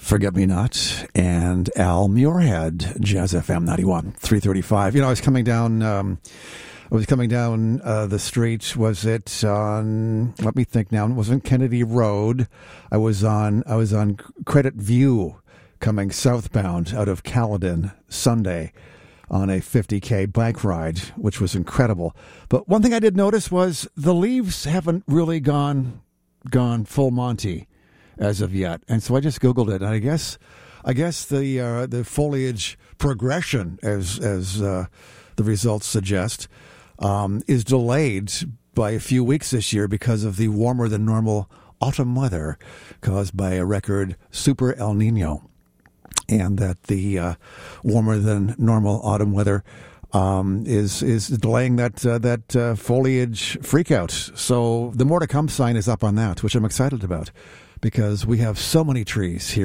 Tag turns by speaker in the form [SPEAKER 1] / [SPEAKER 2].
[SPEAKER 1] Forget-Me-Not and Al Muirhead, Jazz FM 91, 335. I was coming down the street. Was it on, let me think now, it wasn't Kennedy Road. I was on Credit View coming southbound out of Caledon Sunday on a 50K bike ride, which was incredible. But one thing I did notice was the leaves haven't really gone full Monty as of yet. And so I just Googled it. And I guess the foliage progression, as the results suggest, is delayed by a few weeks this year because of the warmer than normal autumn weather caused by a record Super El Nino. And that the warmer than normal autumn weather is delaying that foliage freakout. So the more to come sign is up on that, which I'm excited about because we have so many trees here